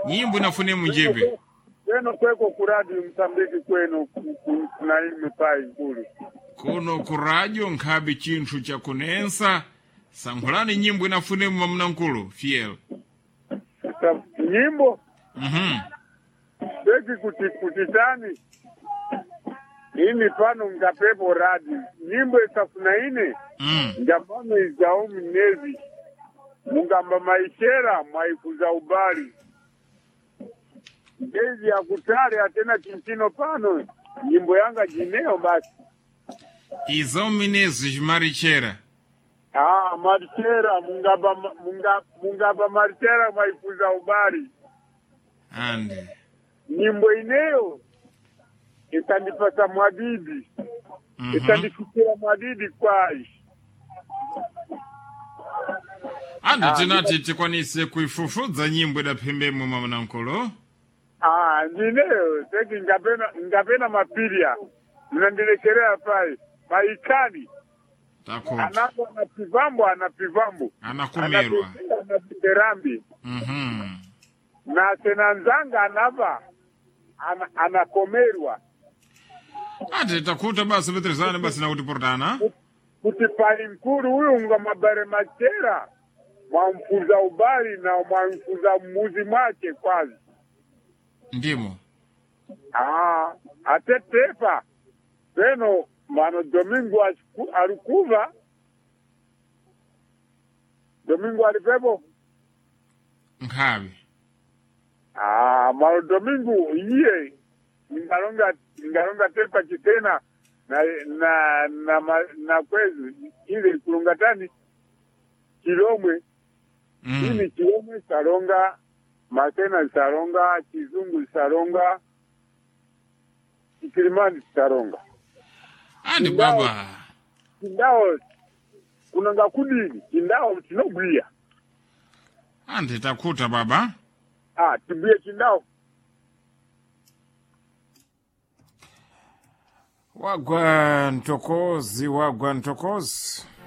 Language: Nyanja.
Nyimbo inafune munjebe. Kweno kweko kuradi Msambiki kwenu na imi pai nkulu. Kuno kuradio nkhabi chinthu cha kunensa. Sankhulani nyimbo inafune mamuna nkulu, fiel. Nyimbo? Seki kutitani. Ini pano ngapepo radi. Nyimbo isafuna ine. Ngapano izaomi nezi. Mungamba maishera maikuza ubali. Ngezi ya kutare atena chinchino pano. Nyimbo yanga jineo basi. Izaomi nezi marichera. Marichera mungaba marichera maikuza ubali. Ande. Nyimbo ineo itandipasa mwadidi. Itandifikira mwadidi kwai. Ande tinati tikwanise kuifufudza nyimbo idapembemo mamuna nkulu. Nineo seki ngapena mapiria. Mnandilekerea pai. Maikani. Takuti. Anapo anapivambo. Anakumerwa. Anapiterambi. Na senanzanga anava. Anakomerwa. Ate takuta basi vitrizane basi na utiportana. Kuti pali mkuru huyu mga mabare machera. Mwamfuza ubali na mwamfuza muzi mwake kwazi. Ndimo. Atetepa. Peno mano Domingo alikuva. Domingo alipepo. Nkhabi. Mano Domingo iye. Ningalonga tepa chitena. Na kwezi. Ile kulungatani. Chilomwe. Ini Chilomwe salonga. Matena salonga. Chizungu salonga. Chikilimani salonga. Andi baba. Kindao. Kunanga kudini. Kindao tinoblia. Andi takuta baba. Tibia kindao. Wagwa ntokozi.